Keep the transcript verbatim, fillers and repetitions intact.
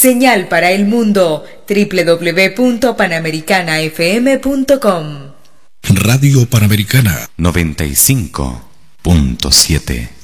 Señal para el mundo, doble u doble u doble u punto panamericana f m punto com. Radio Panamericana noventa y cinco punto siete.